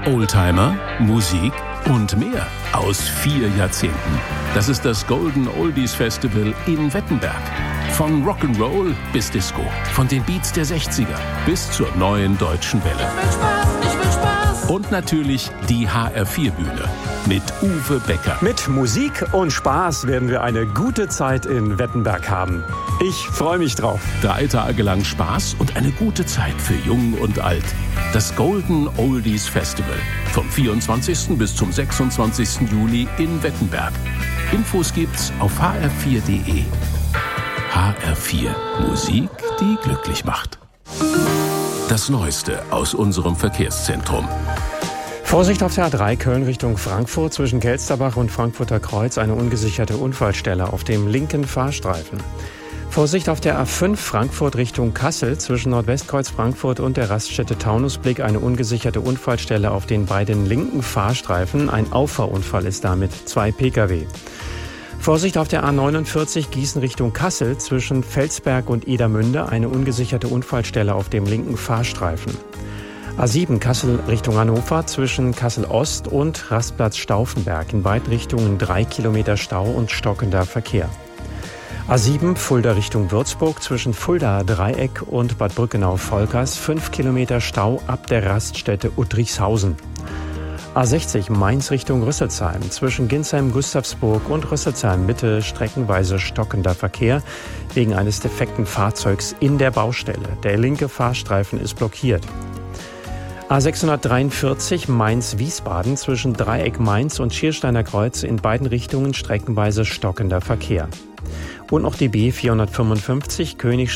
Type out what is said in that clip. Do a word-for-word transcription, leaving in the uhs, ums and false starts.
Oldtimer, Musik und mehr aus vier Jahrzehnten. Das ist das Golden Oldies Festival in Wettenberg. Von Rock'n'Roll bis Disco, von den Beats der sechziger bis zur neuen deutschen Welle. Ich will Spaß, ich will Spaß. Und natürlich die H R vier Bühne mit Uwe Becker. Mit Musik und Spaß werden wir eine gute Zeit in Wettenberg haben. Ich freue mich drauf. Drei Tage lang Spaß und eine gute Zeit für Jung und Alt. Das Golden Oldies Festival. Vom vierundzwanzigsten bis zum sechsundzwanzigsten Juli in Wettenberg. Infos gibt's auf h r vier punkt d e. H R vier. Musik, die glücklich macht. Das Neueste aus unserem Verkehrszentrum. Vorsicht auf der A drei Köln Richtung Frankfurt zwischen Kelsterbach und Frankfurter Kreuz, eine ungesicherte Unfallstelle auf dem linken Fahrstreifen. Vorsicht auf der A fünf Frankfurt Richtung Kassel zwischen Nordwestkreuz Frankfurt und der Raststätte Taunusblick, eine ungesicherte Unfallstelle auf den beiden linken Fahrstreifen. Ein Auffahrunfall ist damit zwei Pkw. Vorsicht auf der A neunundvierzig Gießen Richtung Kassel zwischen Felsberg und Edermünde, eine ungesicherte Unfallstelle auf dem linken Fahrstreifen. A sieben Kassel Richtung Hannover zwischen Kassel Ost und Rastplatz Stauffenberg. In beiden Richtungen drei Kilometer Stau und stockender Verkehr. A sieben Fulda Richtung Würzburg zwischen Fulda Dreieck und Bad Brückenau-Volkers. fünf Kilometer Stau ab der Raststätte Uttrichshausen. A sechzig Mainz Richtung Rüsselsheim zwischen Ginsheim-Gustavsburg und Rüsselsheim Mitte streckenweise stockender Verkehr wegen eines defekten Fahrzeugs in der Baustelle. Der linke Fahrstreifen ist blockiert. A sechshundertdreiundvierzig Mainz-Wiesbaden zwischen Dreieck Mainz und Schiersteiner Kreuz in beiden Richtungen streckenweise stockender Verkehr. Und noch die B vierhundertfünfundfünfzig König